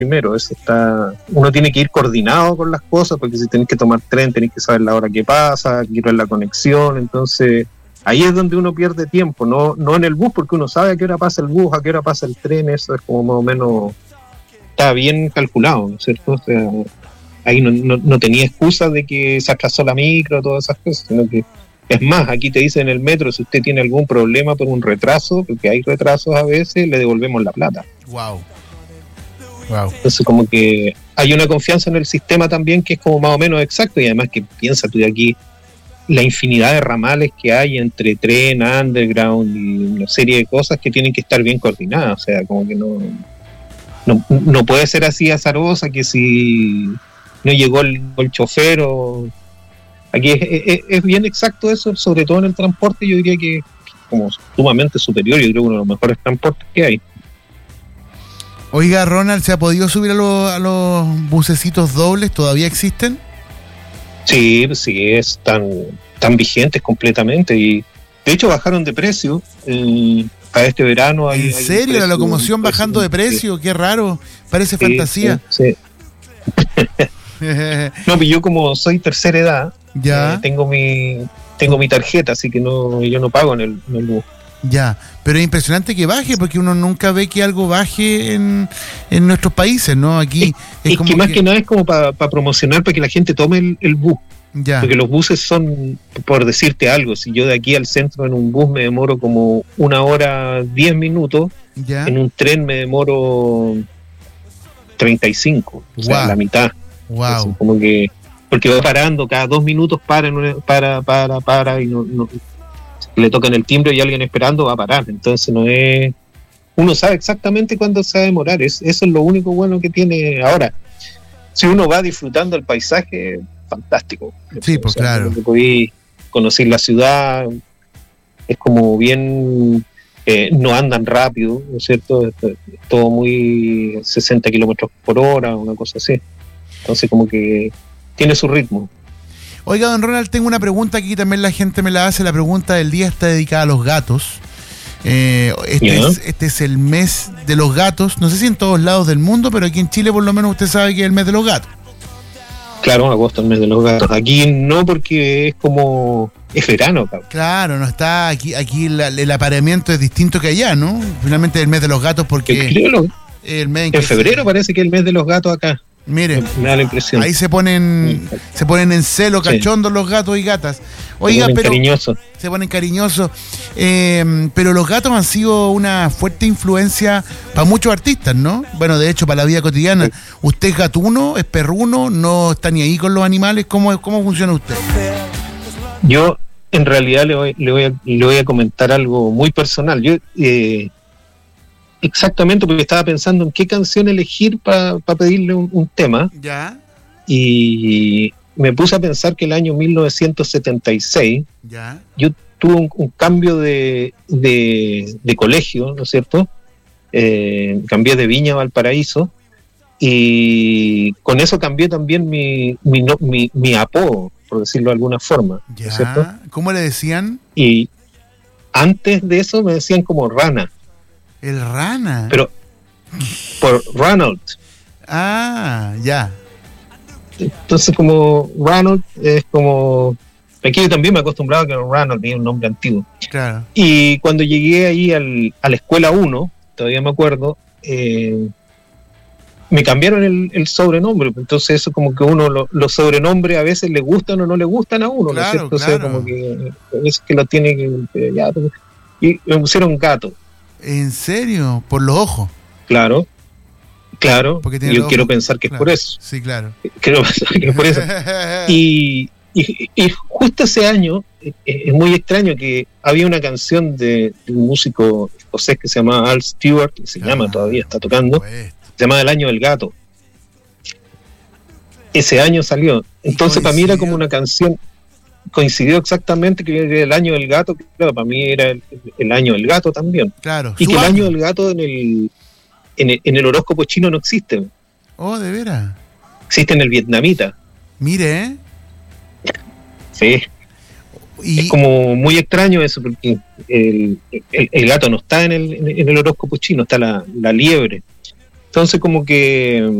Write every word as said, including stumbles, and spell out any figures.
primero, eso está, uno tiene que ir coordinado con las cosas, porque si tenés que tomar tren, tenés que saber la hora que pasa, quiero ver la conexión, entonces ahí es donde uno pierde tiempo, no, no en el bus, porque uno sabe a qué hora pasa el bus, a qué hora pasa el tren, eso es como más o menos, está bien calculado, ¿no es cierto? O sea, ahí no, no, no tenía excusa de que se atrasó la micro, todas esas cosas, sino que, es más, aquí te dicen en el metro, si usted tiene algún problema por un retraso, porque hay retrasos a veces, le devolvemos la plata. Wow. Wow. Entonces como que hay una confianza en el sistema también que es como más o menos exacto, y además que piensa tú de aquí la infinidad de ramales que hay entre tren, underground y una serie de cosas que tienen que estar bien coordinadas, o sea, como que no no, no puede ser así azarosa que si no llegó el, el chofer o... Aquí es, es, es bien exacto eso, sobre todo en el transporte, yo diría que es como sumamente superior, yo creo que uno de los mejores transportes que hay. Oiga, Ronald, ¿se ha podido subir a, lo, a los bucecitos dobles? ¿Todavía existen? Sí, sí, están, están vigentes completamente y de hecho bajaron de precio eh, para este verano. Hay, ¿En serio? Precio, ¿la locomoción bajando de precio? Sí. Qué raro, parece sí, fantasía. Sí, sí. No, pero yo como soy tercera edad, ya. Eh, tengo mi tengo mi tarjeta, así que no yo no pago en el, en el bus. Ya, pero es impresionante que baje, porque uno nunca ve que algo baje en, en nuestros países, ¿no? Aquí es, es, es como que más que, que nada es como para pa promocionar, para que la gente tome el, el bus. Ya. Porque los buses son, por decirte algo, si yo de aquí al centro en un bus me demoro como una hora diez minutos, ya. En un tren me demoro treinta y cinco, wow. O sea, la mitad. Wow. Entonces, como que, porque va parando, cada dos minutos para, para, para, para, y no, no le tocan el timbre y alguien esperando va a parar, entonces no es, uno sabe exactamente cuándo se va a demorar, es, eso es lo único bueno que tiene. Ahora, si uno va disfrutando el paisaje, fantástico. Sí, pues o sea, claro. Que podéis conocer la ciudad, es como bien, eh, no andan rápido, ¿no es cierto? Es, es todo muy sesenta kilómetros por hora, una cosa así, entonces como que tiene su ritmo. Oiga, don Ronald, tengo una pregunta aquí, también la gente me la hace. La pregunta del día está dedicada a los gatos. Eh, este, yeah. es, este es el mes de los gatos. No sé si en todos lados del mundo, pero aquí en Chile por lo menos usted sabe que es el mes de los gatos. Claro, agosto es el mes de los gatos. Aquí no, porque es como... es verano, cabrón. Claro, no está... Aquí aquí la, el apareamiento es distinto que allá, ¿no? Finalmente es el mes de los gatos porque... Lo, el mes en, en febrero se... parece que es el mes de los gatos acá. Mire, me da la impresión. Ahí se ponen sí. se ponen en celo, cachondos sí. los gatos y gatas. Oiga, se ponen pero cariñosos. Se ponen cariñosos. Eh, pero los gatos han sido una fuerte influencia para muchos artistas, ¿no? Bueno, de hecho, para la vida cotidiana. Sí. ¿Usted es gatuno, es perruno, no está ni ahí con los animales? ¿Cómo, cómo funciona usted? Yo, en realidad, le voy, le voy, a, le voy a comentar algo muy personal. Yo... Eh, Exactamente, porque estaba pensando en qué canción elegir para pa pedirle un, un tema. Ya. Y me puse a pensar que el año mil novecientos setenta y seis, ya. yo tuve un, un cambio de, de, de colegio, ¿no es cierto? Eh, cambié de Viña a Valparaíso y con eso cambié también mi, mi, no, mi, mi apodo, por decirlo de alguna forma, ya. ¿no es cierto? ¿Cómo le decían? Y antes de eso me decían como Rana. El Rana. Pero por Ronald. Ah, ya. Entonces como Ronald es como... Aquí yo también me he acostumbrado a que Ronald tiene un nombre antiguo. Claro. Y cuando llegué ahí al, a la escuela uno, todavía me acuerdo, eh, me cambiaron el, el sobrenombre. Entonces eso como que uno, lo, los sobrenombres a veces le gustan o no le gustan a uno. Claro, ¿no? claro. O sea, como que a veces que lo tiene que... Ya, y me pusieron Gato. ¿En serio? ¿Por los ojos? Claro, claro. Yo quiero ojos, pensar que claro. es por eso. Sí, claro. Quiero pensar que es por eso. Y, y, y justo ese año, es, es muy extraño que había una canción de, de un músico escocés que se llama Al Stewart, que se ah, llama todavía, está tocando, pues. Se llama El Año del Gato. Ese año salió. Entonces para mí era como una canción... Coincidió exactamente que era el año del gato, claro, para mí era el, el año del gato también. Claro. Y que el año del gato en el, en el en el horóscopo chino no existe. Oh, ¿de veras? Existe en el vietnamita. Mire, ¿eh? Sí. Y... es como muy extraño eso, porque el, el, el gato no está en el, en el horóscopo chino, está la, la liebre. Entonces como que